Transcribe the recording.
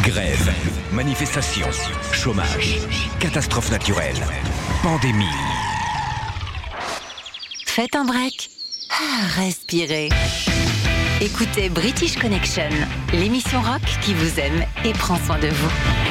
Grève, manifestations, chômage, catastrophes naturelles, pandémie. Faites un break. Respirez. Écoutez British Connection, l'émission rock qui vous aime et prend soin de vous.